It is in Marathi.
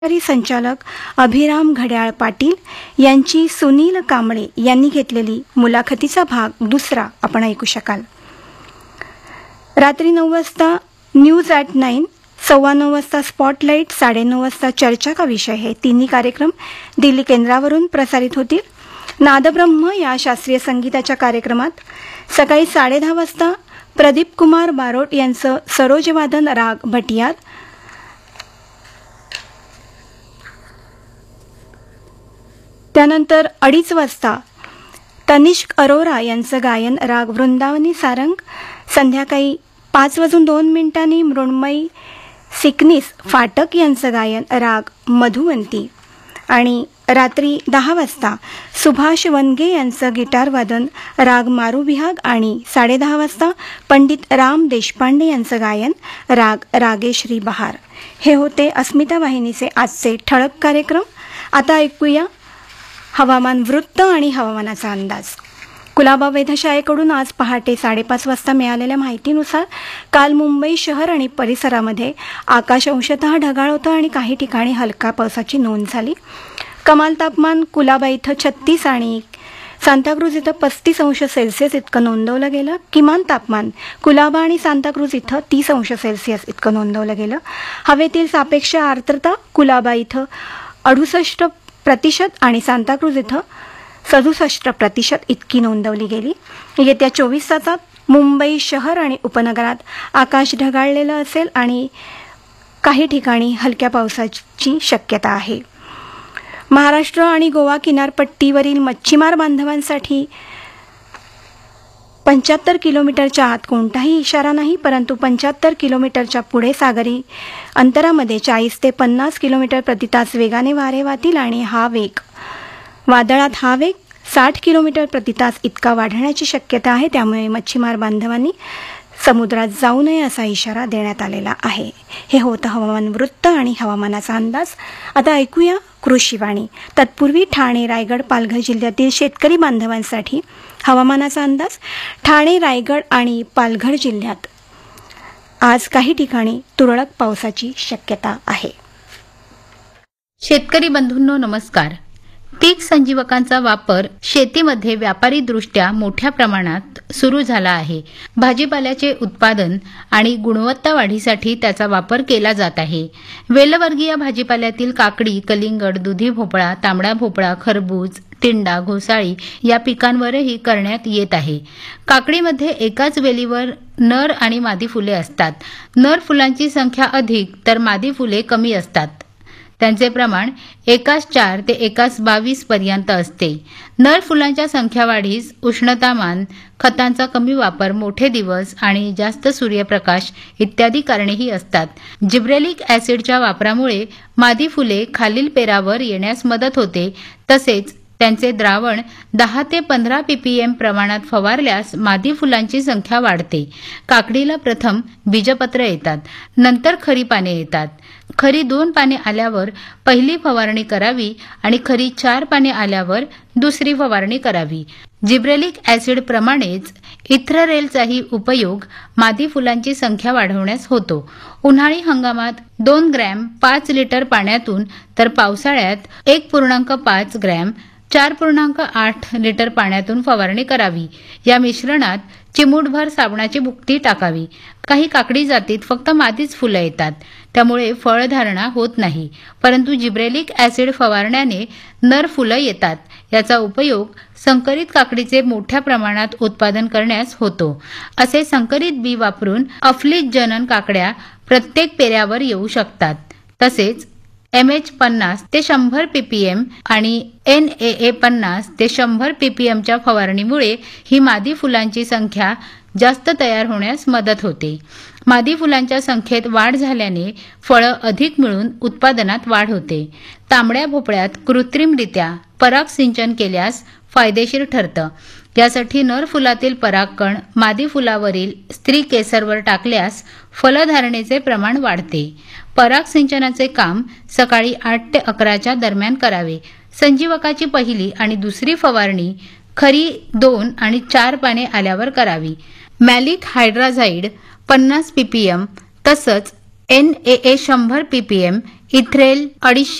कार्यकारी संचालक अभिराम घड्याळ पाटील यांची सुनील कांबळे यांनी घेतलेली मुलाखतीचा भाग दुसरा आपण ऐकू शकाल. रात्री 9 वाजता न्यूज ॲट 9, 9:15 वाजता स्पॉटलाईट, 9:30 वाजता चर्चा का विषय हे तिन्ही कार्यक्रम दिल्ली केंद्रावरून प्रसारित होतील. नादब्रह्म या शास्त्रीय संगीताच्या कार्यक्रमात सकाळी 10:30 वाजता प्रदीप कुमार बारोट यांचं सरोजवादन राग भटियार, त्यानंतर 2:30 वाजता तनिष्क अरोरा यांचं गायन राग वृंदावनी सारंग, संध्याकाळी 5:02 मृण्मयी सिकनीस फाटक यांचं गायन राग मधुवंती आणि रात्री 10 वाजता सुभाष वनगे यांचं गिटार वादन राग मारुविहाग आणि 10:30 वाजता पंडित राम देशपांडे यांचं गायन राग रागेश्री बहार. हे होते अस्मिता वाहिनीचे आजचे ठळक कार्यक्रम. आता ऐकूया हवामान वृत्त आणि हवामानाचा अंदाज. कुलाबा वेधशाळेकडून आज पहाटे 5:30 वाजता मिळालेल्या माहितीनुसार काल मुंबई शहर आणि परिसरामध्ये आकाश अंशतः ढगाळ होतं आणि काही ठिकाणी हलका पावसाची नोंद झाली. कमाल तापमान कुलाबा इथं 36 आणि सांताक्रूज इथं 35 अंश सेल्सिअस इतकं नोंदवलं गेलं. किमान तापमान कुलाबा आणि सांताक्रूज इथं 30 अंश सेल्सिअस इतकं नोंदवलं गेलं. हवेतील सापेक्ष आर्द्रता कुलाबा इथं 68% आणि सांताक्रूज इथं 67% इतकी नोंदवली गेली. येत्या 24 तासात मुंबई शहर आणि उपनगरात आकाश ढगाळलेलं असेल आणि काही ठिकाणी हलक्या पावसाची शक्यता आहे. महाराष्ट्र आणि गोवा किनारपट्टीवरील मच्छीमार बांधवांसाठी 75 किलोमीटरच्या आत कोणताही इशारा नाही, परंतु 75 किलोमीटरच्या पुढे सागरी अंतरामध्ये 40 ते 50 किलोमीटर प्रति तास वेगाने वारे वाहतील आणि वादळात हा वेग 60 किलोमीटर प्रति तास इतका वाढण्याची शक्यता आहे. त्यामुळे मच्छीमार बांधवांनी समुद्रात जाऊ नये असा इशारा देण्यात आलेला आहे. हे होतं हवामान वृत्त आणि हवामानाचा अंदाज. आता ऐकूया कृषीवाणी. तत्पूर्वी ठाणे, रायगड, पालघर जिल्ह्यातील शेतकरी बांधवांसाठी हवामानाचा अंदाज. ठाणे, रायगड आणि पालघर जिल्ह्यात आज काही ठिकाणी तुरळक पावसाची शक्यता आहे. शेतकरी बंधूंनो नमस्कार. पीक संजीवकांचा वापर शेतीमध्ये व्यापारीदृष्ट्या मोठ्या प्रमाणात सुरू झाला आहे. भाजीपाल्याचे उत्पादन आणि गुणवत्ता वाढीसाठी त्याचा वापर केला जात आहे. वेलवर्गीय भाजीपाल्यातील काकडी, कलिंगड, दुधी भोपळा, तांबडा भोपळा, खरबूज, टिंडा, घोसाळी या पिकांवरही करण्यात येत आहे. काकडीमध्ये एकाच वेलीवर नर आणि मादी फुले असतात. नर फुलांची संख्या अधिक तर मादी फुले कमी असतात. त्यांचे प्रमाण 1:4 ते 1:22 पर्यंत असते. नर फुलांच्या संख्या वाढीस उष्णतामान, खतांचा कमी वापर, मोठे दिवस आणि जास्त सूर्यप्रकाश इत्यादी कारणेही असतात. जिब्रेलिक ॲसिडच्या वापरामुळे मादी फुले खालील पेरावर येण्यास मदत होते. तसेच त्यांचे द्रावण 10 ते 15 ppm प्रमाणात फवारल्यास मादी फुलांची संख्या वाढते. काकडीला प्रथम बीजपत्र येतात, नंतर खरी पाने येतात. खरी 2 पाने आल्यावर पहिली फवारणी करावी आणि खरी 4 पाने आल्यावर दुसरी फवारणी करावी. जिब्रेलिक ॲसिड प्रमाणेच इथ्ररेलचाही उपयोग मादी फुलांची संख्या वाढवण्यास होतो. उन्हाळी हंगामात 2 ग्रॅम 5 लिटर पाण्यातून तर पावसाळ्यात 1.5 ग्रॅम 4.8 लिटर पाण्यातून फवारणी करावी. या मिश्रणात चिमूटभर साबणाची भुकटी टाकावी. काही काकडी जातीत फक्त मादीच फुलं येतात, त्यामुळे फळधारणा होत नाही. परंतु जिब्रेलिक ॲसिड फवारण्याने नर फुलं येतात. याचा उपयोग संकरित काकडीचे मोठ्या प्रमाणात उत्पादन करण्यास होतो. असे संकरित बी वापरून अफलीत जनन काकड्या प्रत्येक पेऱ्यावर येऊ शकतात. तसेच MH50 ते 100 ppm आणि NAA 50 ते 100 ppm च्या फवारणीमुळे ही मादी फुलांची संख्या जास्त तयार होण्यास मदत होते. मादी फुलांच्या संख्येत वाढ झाल्याने फळं अधिक मिळून उत्पादनात वाढ होते. तांबड्या भोपळ्यात कृत्रिमरित्या पराग सिंचन केल्यास फायदेशीर ठरतं. यासाठी नर फुलातील परागकण मादी फुलावरील स्त्री केसरवर टाकल्यास फलधारणेचे प्रमाण वाढते. पराग सिंचनाचे काम सकाळी 8 ते 11 दरम्यान करावे. संजीवकाची पहिली आणि दुसरी फवारणी खरी 2 आणि 4 पाने आल्यावर करावी. मॅलिक हायड्राझाईड 50 ppm तसंच NAA 100 ppm इथ्रेल 250